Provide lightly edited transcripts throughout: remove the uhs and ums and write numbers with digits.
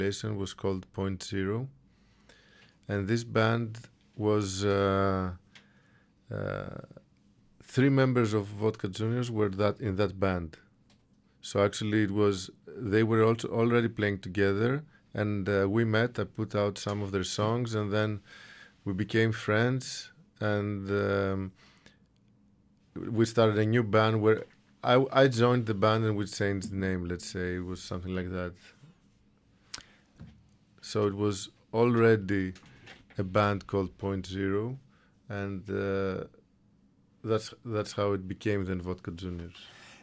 was called Point Zero, and this band was three members of Vodka Juniors were that in that band. So actually, they were also already playing together, and we met. I put out some of their songs, and then we became friends, and we started a new band where I joined the band and we changed the name. Let's say it was something like that. So it was already a band called Point Zero, and that's how it became then Vodka Juniors.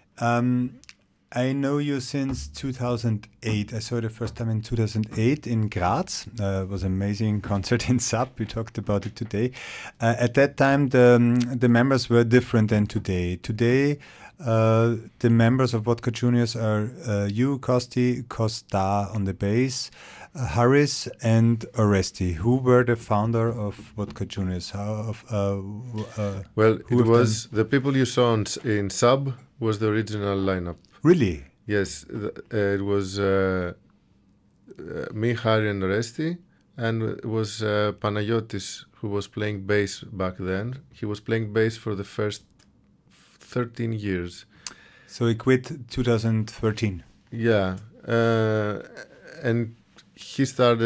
I know you since 2008. I saw you the first time in 2008 in Graz. It was an amazing concert in Sub. We talked about it today. At that time, the members were different than today. Today, the members of Vodka Juniors are you, Kosti, Costa on the bass, Harris, and Oresti. Who were the founder of Vodka Juniors? Well, it was the people you saw in Sub was the original lineup. Really? Yes, it was me, Harry, and Oresti, and it was Panayotis who was playing bass back then. He was playing bass for the first 13 years. So he quit 2013. Yeah, and he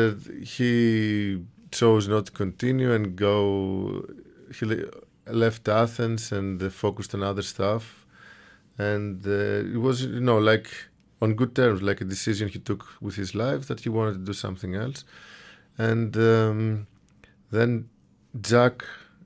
chose not to continue and go. He left Athens and focused on other stuff. And it was, like on good terms, like a decision he took with his life that he wanted to do something else. And then Jack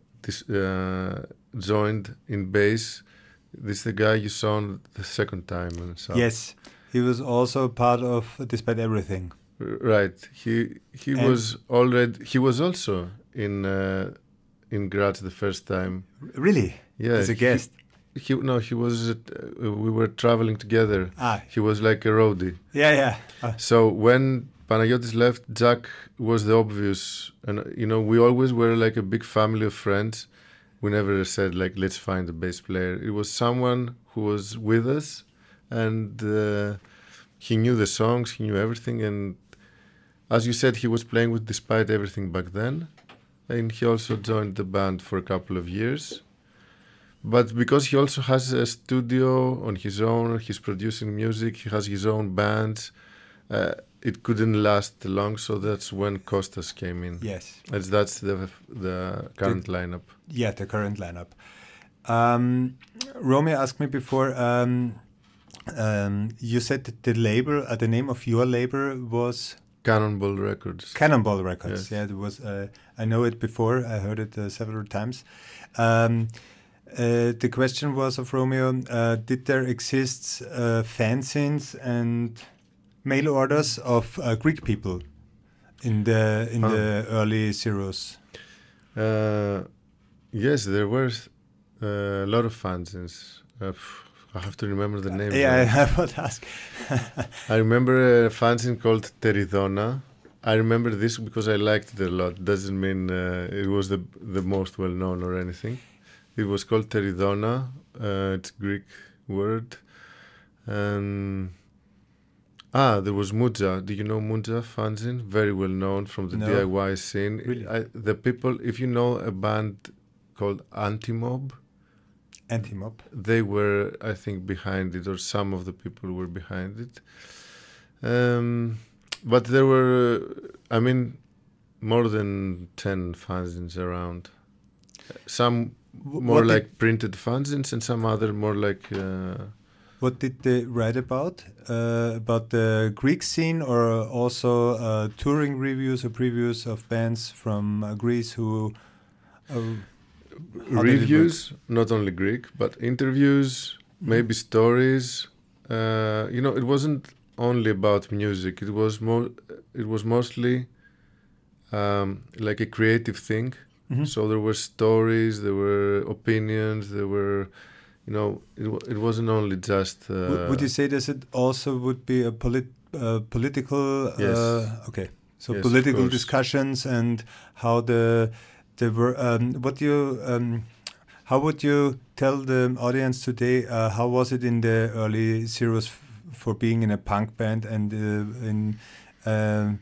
joined in bass. This is the guy you saw the second time. And so. Yes, he was also part of Despite Everything. Right. He was also in Graz the first time. Really? Yeah. As a guest. He was. We were traveling together. He was like a roadie. Yeah. So when Panayotis left, Jack was the obvious, and we always were like a big family of friends. We never said like let's find a bass player. It was someone who was with us, and he knew the songs, he knew everything, and as you said, he was playing with Despite Everything back then, and he also joined the band for a couple of years. But because he also has a studio on his own, he's producing music, he has his own bands, it couldn't last long, so that's when Kostas came in. Yes. That's the current lineup. Yeah, the current lineup. Romy asked me before, you said that the name of your label was? Cannonball Records. Cannonball Records, yes. Yeah, it was. I know it before, I heard it several times. The question was of Romeo, did there exist fanzines and mail orders of Greek people in the early zeros? Yes, there were a lot of fanzines. I have to remember the name. Yeah, I would ask. I remember a fanzine called Teridona. I remember this because I liked it a lot. Doesn't mean it was the most well known or anything. It was called Teridona. It's a Greek word. And there was Muja. Do you know Muja fanzine? Very well known from the DIY scene. Really? The people, if you know a band called Antimob. Antimob. They were, I think, behind it, or some of the people were behind it. But there were, more than 10 fanzines around. Some more like printed fanzines and some other more like... What did they write about? About the Greek scene, or also touring reviews or previews of bands from Greece who... reviews, not only Greek, but interviews, maybe stories. It wasn't only about music. It was mostly like a creative thing. Mm-hmm. So there were stories, there were opinions, there were, it wasn't only just... would you say that it also would be a political... Yes. Okay. So yes, political discussions and how how would you tell the audience today, how was it in the early zeros for being in a punk band and